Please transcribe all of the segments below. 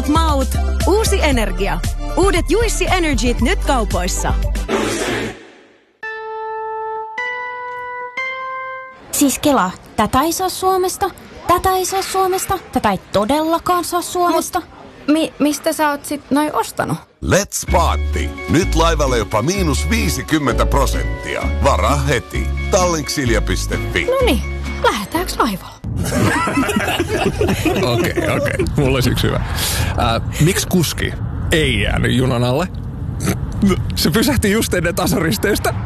Reilut maut, uusi energia. Uudet Juicy Energyt nyt kaupoissa. Siis Kela, tätä ei saa Suomesta, tätä ei saa Suomesta, tätä ei todellakaan saa Suomesta. Mistä sä oot sit noin ostanut? Let's Party. Nyt laivalla jopa -50%. Varaa heti. Tallinksilja.fi. Noniin, lähdetäänkö laivalla? Okei. Mulla olisi yksi hyvä. Miksi kuski ei jäänyt junan alle? Se pysähti just ennen tasoristeystä.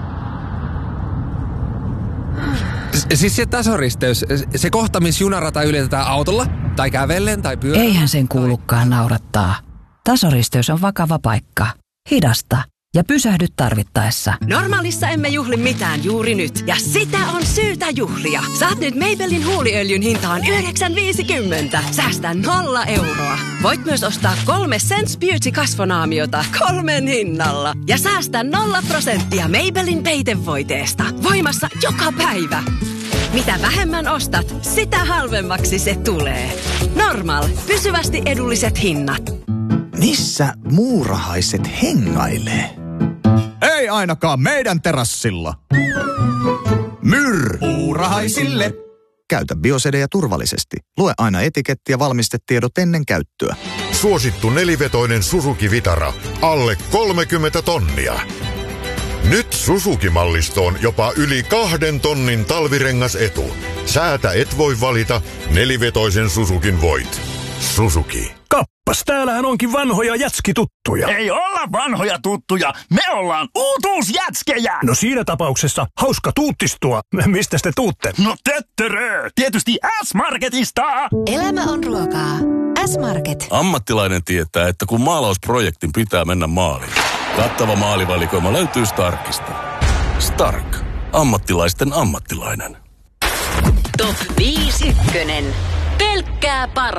Siis se tasoristeys, se kohta, missä junarata ylitetään autolla, tai kävellen, tai pyörällä. Eihän sen kuulukaan naurattaa. Tasoristeys on vakava paikka. Hidasta ja pysähdy tarvittaessa. Normaalissa emme juhli mitään juuri nyt. Ja sitä on syytä juhlia. Saat nyt Maybelline huuliöljyn hintaan 9,50. Säästä 0 euroa. Voit myös ostaa 3 Sense Beauty kasvonaamiota 3 hinnalla. Ja säästä 0% Maybelline peitevoiteesta. Voimassa joka päivä. Mitä vähemmän ostat, sitä halvemmaksi se tulee. Normal. Pysyvästi edulliset hinnat. Missä muurahaiset hengailee? Ei ainakaan meidän terassilla. Muurahaisille. Käytä biosedejä turvallisesti. Lue aina etiketti ja valmistetiedot ennen käyttöä. Suosittu nelivetoinen Suzuki Vitara. Alle 30 tonnia. Nyt Suzuki-mallistoon jopa yli 2 tonnin talvirengasetu. Säätä et voi valita, nelivetoisen Suzukin voit. Suzuki. Kappas, täällähän onkin vanhoja jätskituttuja. Ei olla vanhoja tuttuja, me ollaan uutuusjätskejä. No siinä tapauksessa hauska tuuttistua. Mistä te tuutte? No töttörö, tietysti S-Marketista. Elämä on ruokaa. S-Market. Ammattilainen tietää, että kun maalausprojektin pitää mennä maaliin. Kattava maalivalikoima löytyy Starkista. Stark. Ammattilaisten ammattilainen. Top 5 ykkönen. Pelkkää paraa.